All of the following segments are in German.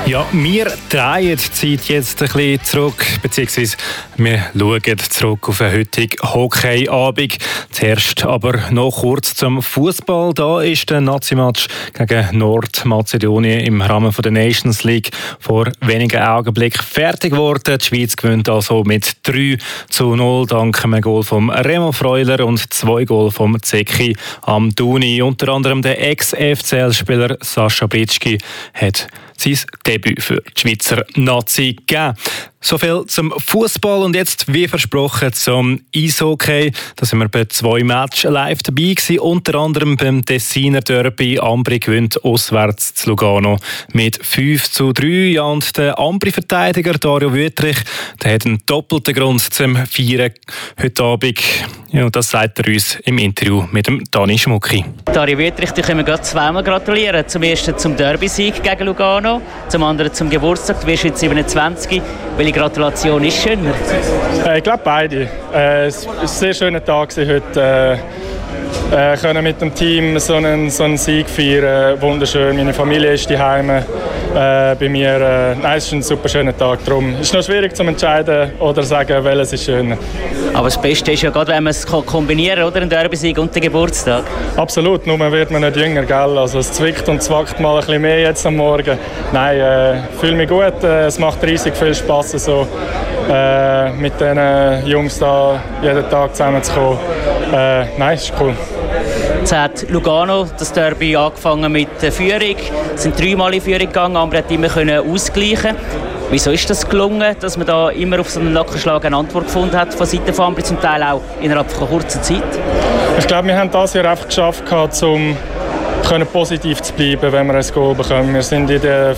Ja, wir drehen die Zeit jetzt ein bisschen zurück, beziehungsweise wir schauen zurück auf einen heutigen Hockeyabend. Zuerst aber noch kurz zum Fußball. Da ist der Nazi-Match gegen Nordmazedonien im Rahmen der Nations League vor wenigen Augenblicken fertig geworden. Die Schweiz gewinnt also mit 3-0 dank einem Goal vom Remo Freuler und 2 Goal vom Zeki Amdouni. Unter anderem der Ex-FCL-Spieler Sascha Bitschki hat sein Debüt für die Schweizer Nazi gegeben. So viel zum Fußball und jetzt, wie versprochen, zum Eishockey. Da sind wir bei 2 Matches live dabei gewesen, unter anderem beim Tessiner Derby. Ambri gewinnt auswärts zu Lugano mit 5-3. Ja, und der Ambri-Verteidiger Dario Wüttrich, der hat einen doppelten Grund zum Feiern heute Abend. Ja, das sagt er uns im Interview mit dem Dani Schmucki. Dario Wüttrich, die können wir gerade zweimal gratulieren. Zum ersten zum Derby-Sieg gegen Lugano, zum anderen zum Geburtstag. Du wirst jetzt 27. Welche Gratulation ist schöner? Ich glaube beide. Es war ein sehr schöner Tag heute. Können mit dem Team so einen Sieg feiern. Wunderschön. Meine Familie ist daheim bei mir. Es ist ein super schöner Tag. Darum ist es noch schwierig zu entscheiden oder sagen, welches ist schöner. Aber das Beste ist ja gerade, wenn man es kombinieren kann, oder? Ein Derby-Sieg und den Geburtstag. Absolut, nur wird man nicht jünger, gell? Also es zwickt und zwackt mal ein bisschen mehr jetzt am Morgen. Nein, fühle mich gut. Es macht riesig viel Spass, so, mit diesen Jungs da jeden Tag zusammenzukommen. Nein, es ist cool. Jetzt hat Lugano das Derby angefangen mit der Führung. Es sind 3-mal in Führung gegangen, aber hat immer ausgleichen. Wieso ist das gelungen, dass man da immer auf so einen Nackenschlag eine Antwort gefunden hat von Seiten von Ambri, zum Teil auch innerhalb von kurzer Zeit? Ich glaube, wir haben das Jahr einfach geschafft, um positiv zu bleiben, wenn wir ein Goal bekommen. Wir sind in den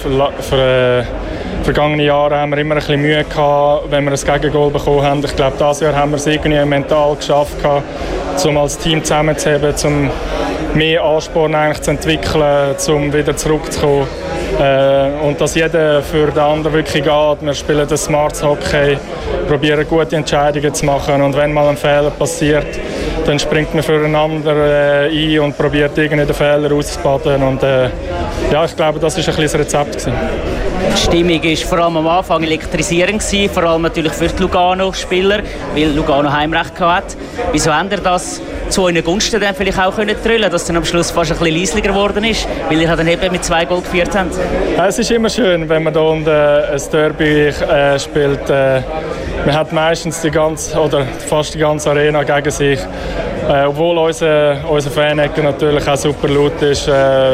vergangenen Jahren haben wir immer ein bisschen Mühe gehabt, wenn wir ein Gegengoal bekommen haben. Ich glaube, dieses Jahr haben wir es irgendwie mental geschafft, um als Team zusammenzuheben, um mehr Ansporn eigentlich zu entwickeln, um wieder zurückzukommen. Und dass jeder für den anderen wirklich geht. Wir spielen das Smart Hockey, probieren gute Entscheidungen zu machen. Und wenn mal ein Fehler passiert, dann springt man füreinander ein und probiert irgendwie den Fehler auszubaden. Und ja, ich glaube, das war ein bisschen das Rezept gewesen. Die Stimmung war vor allem am Anfang elektrisierend, vor allem natürlich für die Lugano-Spieler, weil Lugano Heimrecht hatte. Wieso haben ihr das zu euren Gunsten dann vielleicht auch trüllen, dass es dann am Schluss fast ein bisschen leislicher geworden ist, weil ihr dann eben mit 2 Goal geführt habt? Es ist immer schön, wenn man da unten ein Derby spielt. Man hat meistens fast die ganze Arena gegen sich. Obwohl unser Fan-Ecke natürlich auch super laut ist,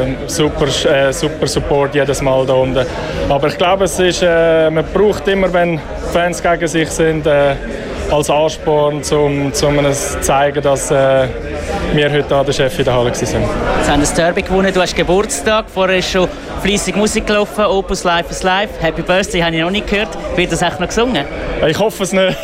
super Support jedes Mal da unten. Aber ich glaube, man braucht immer, wenn Fans gegen sich sind, als Ansporn, um zu zeigen, dass wir heute an der Chef in der Halle waren. Sie haben das Derby gewonnen, du hast Geburtstag, vorher ist schon fleissig Musik gelaufen, Opus Life is Life, Happy Birthday habe ich noch nicht gehört. Wird das echt noch gesungen? Ich hoffe es nicht.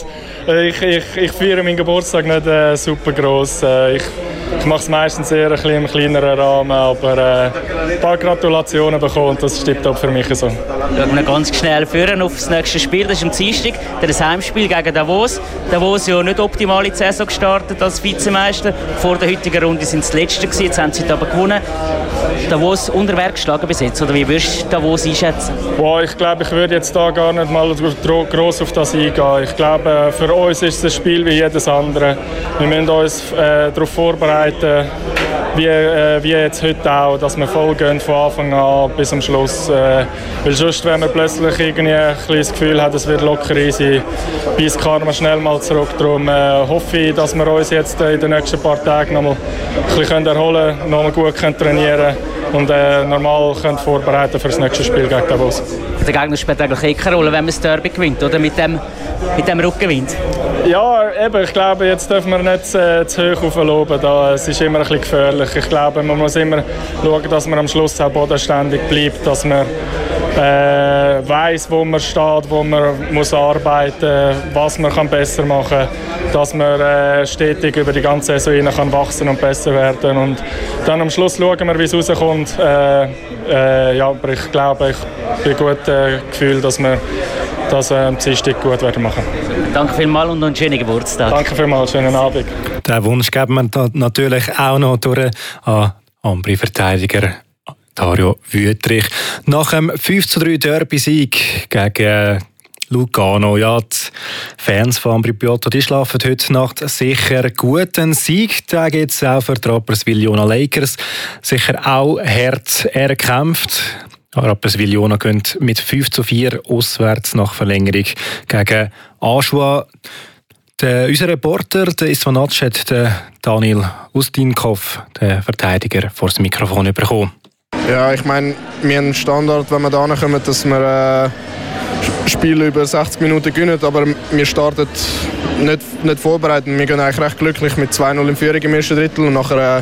Ich feiere meinen Geburtstag nicht super gross. Ich mache es meistens eher im kleineren Rahmen, aber ein paar Gratulationen bekommen, das stimmt auch für mich so. Schauen wir ganz schnell führen auf das nächste Spiel, das ist am Dienstag, das Heimspiel gegen Davos. Davos ja nicht optimal in die Saison gestartet als Vizemeister. Vor der heutigen Runde sind sie das Letzte gewesen, jetzt haben sie aber gewonnen. Davos unter Wert geschlagen bis jetzt, oder wie würdest du Davos einschätzen? Wow, ich glaube, ich würde jetzt da gar nicht mal gross auf das eingehen. Ich glaube, für uns ist es ein Spiel wie jedes andere. Wir müssen uns darauf vorbereiten, wie jetzt heute auch, dass wir voll gehen von Anfang an bis zum Schluss. Weil sonst, wenn man plötzlich irgendwie das Gefühl hat, es wird locker easy, beißt Karma schnell mal zurück. Darum hoffe ich, dass wir uns jetzt in den nächsten paar Tagen noch mal ein bisschen erholen können, noch mal gut trainieren können und normal können vorbereiten für das nächste Spiel gegen Davos. Der Gegner spielt eigentlich keine Rolle, wenn man das Derby gewinnt, oder mit dem Rückgewinn? Ja, eben, ich glaube, jetzt dürfen wir nicht zu hoch aufloben. Es ist immer ein bisschen gefährlich. Ich glaube, man muss immer schauen, dass man am Schluss auch bodenständig bleibt, dass man weiss, wo man steht, wo man muss arbeiten muss, was man besser machen kann, dass man stetig über die ganze Saison hinein kann wachsen und besser werden. Und dann am Schluss schauen wir, wie es rauskommt. Ja, aber ich glaube, ich bin gut Gefühl, dass wir das am Dienstag gut machen werden. Danke vielmals und einen schönen Geburtstag. Danke vielmals, schönen Abend. Den Wunsch geben wir natürlich auch noch durch an Ambri-Verteidiger Dario Wüttrich. Nach dem 5:3 Derby-Sieg gegen Lugano. Ja, die Fans von Ambri Piotta, die schlafen heute Nacht sicher gut. Ein Sieg, den gibt es auch für die Rapperswil-Jona Lakers. Sicher auch hart erkämpft. Rapperswil-Jona geht mit 5:4 auswärts nach Verlängerung gegen Aschua. Unser Reporter, der Isvanatsch, hat den Daniel Ustinkov, den Verteidiger, vor das Mikrofon bekommen. Ja, ich meine, wir haben einen Standard, wenn wir da kommen, dass wir Spiel über 60 Minuten gewinnen, aber wir starten nicht vorbereitet. Wir gehen eigentlich recht glücklich mit 2:0 in Führung im ersten Drittel und nachher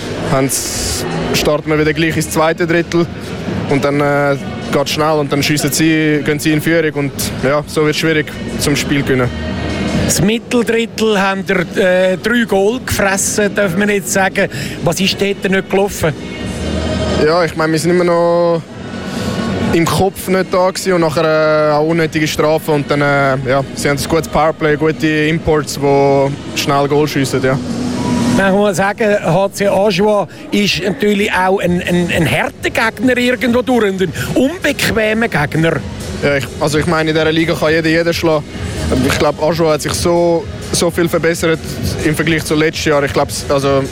starten wir wieder gleich ins zweite Drittel und dann geht es schnell und dann gehen sie in Führung und ja, so wird es schwierig zum Spiel zu gewinnen. Das Mitteldrittel haben 3 Goal gefressen, darf man jetzt sagen. Was ist dort nicht gelaufen? Ja, ich meine, wir sind immer noch im Kopf nicht da gewesen und nachher auch unnötige Strafen und dann ja, sie haben ein gutes Powerplay, gute Imports, die schnell Goal schiessen, ja. Man muss sagen, HC Aschua ist natürlich auch ein harter Gegner irgendwo durch, ein unbequemer Gegner. Ja, ich meine, in dieser Liga kann jeder schlagen. Ich glaube, Aschua hat sich so viel verbessert im Vergleich zu letztes Jahr. Ich glaube,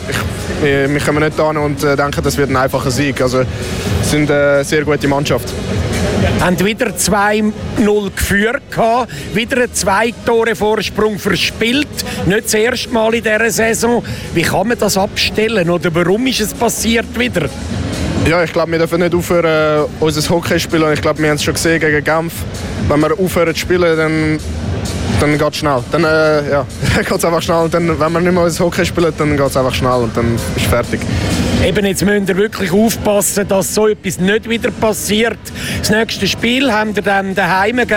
wir kommen nicht an und denken, das wird ein einfacher Sieg. Also, es sind eine sehr gute Mannschaft. Haben wieder 2:0 geführt, wieder einen 2-Tore-Vorsprung verspielt. Nicht das erste Mal in dieser Saison. Wie kann man das abstellen oder warum ist es passiert wieder? Ja, ich glaube, wir dürfen nicht aufhören, unser Hockey zu spielen. Ich glaube, wir haben es schon gesehen gegen Genf. Wenn wir aufhören zu spielen, dann geht es schnell. Dann geht es einfach schnell. Und dann, wenn wir nicht mehr unser Hockey spielen, dann geht es einfach schnell und dann ist fertig. Eben, jetzt müsst ihr wirklich aufpassen, dass so etwas nicht wieder passiert. Das nächste Spiel haben wir dann daheim gegen